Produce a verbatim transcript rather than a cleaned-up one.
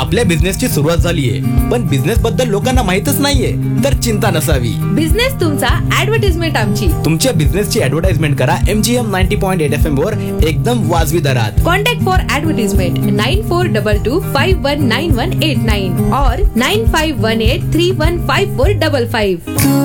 आपल्या बिझनेसची सुरुवात झालीये पण बिझनेस बद्दल लोकांना माहितच नाहीये, तर चिंता नसावी. बिझनेस तुमचा, ऍडव्हर्टाइजमेंट आमची. तुमच्या बिझनेसची ऍडव्हर्टाइजमेंट करा MGM ninety point eight F M वर एकदम वाजवी दरात. Contact for advertisement nine four double two five one nine one eight nine और nine five one eight three one five four double five.